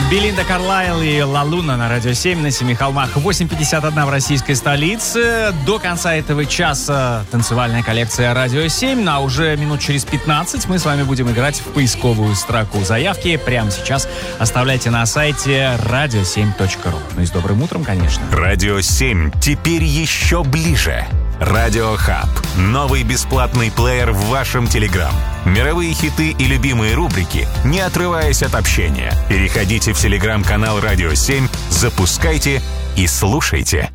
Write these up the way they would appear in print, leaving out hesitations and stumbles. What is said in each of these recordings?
Белинда Карлайл и Ла Луна на Радио 7 на Семи холмах. 8:51 в российской столице. До конца этого часа танцевальная коллекция Радио 7. А уже минут через 15 мы с вами будем играть в поисковую строку. Заявки прямо сейчас оставляйте на сайте radio7.ru. Ну и с добрым утром, конечно. Радио 7 теперь еще ближе. Радио Хаб. Новый бесплатный плеер в вашем Телеграм. Мировые хиты и любимые рубрики, не отрываясь от общения. Переходите в Телеграм-канал Радио 7, запускайте и слушайте.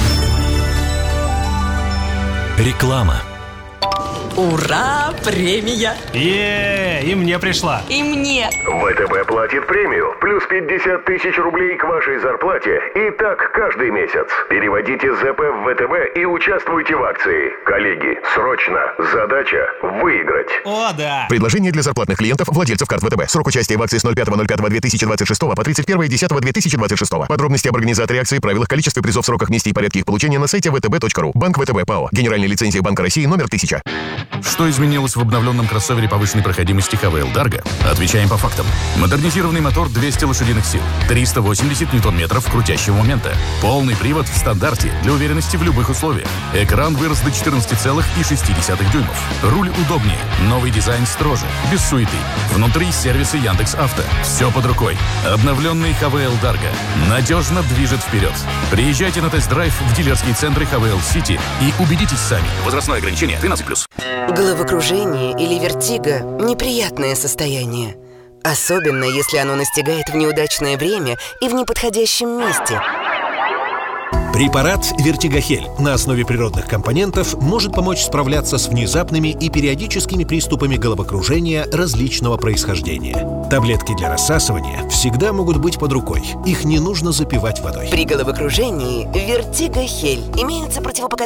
Реклама. Ура! Премия! И мне пришла. И мне! ВТБ платит премию. Плюс 50 тысяч рублей к вашей зарплате. И так каждый месяц. Переводите ЗП в ВТБ и участвуйте в акции. Коллеги, срочно. Задача – выиграть. О, да! Предложение для зарплатных клиентов, владельцев карт ВТБ. Срок участия в акции с 05.05.2026 по 31.10.2026. Подробности об организаторе акции, правилах, количестве призов, сроках, месте и порядке их получения на сайте vtb.ru. Банк ВТБ ПАО. Генеральная лицензия Банка России номер 1000. Что изменилось в обновленном кроссовере повышенной проходимости ХВЛ Дарго? Отвечаем по фактам. Модернизированный мотор 200 лошадиных сил, 380 ньютон-метров крутящего момента, полный привод в стандарте для уверенности в любых условиях. Экран вырос до 14,6 дюймов. Руль удобнее, новый дизайн строже, без суеты. Внутри сервисы Яндекс.Авто. Все под рукой. Обновленный ХВЛ Дарго надежно движет вперед. Приезжайте на тест-драйв в дилерские центры ХВЛ Сити и убедитесь сами. Возрастное ограничение 13+. Головокружение или вертиго – неприятное состояние. Особенно, если оно настигает в неудачное время и в неподходящем месте. Препарат «Вертигохель» на основе природных компонентов может помочь справляться с внезапными и периодическими приступами головокружения различного происхождения. Таблетки для рассасывания всегда могут быть под рукой. Их не нужно запивать водой. При головокружении «Вертигохель» имеются противопоказания.